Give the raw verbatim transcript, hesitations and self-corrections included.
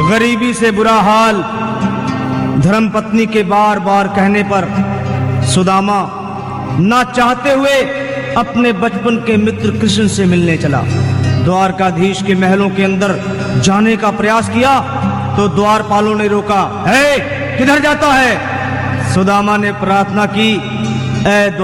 गरीबी से बुरा हाल धर्मपत्नी के बार बार कहने पर सुदामा ना चाहते हुए अपने बचपन के मित्र कृष्ण से मिलने चला। द्वारकाधीश के महलों के अंदर जाने का प्रयास किया तो द्वारपालों ने रोका। है किधर जाता है? सुदामा ने प्रार्थना की, ऐ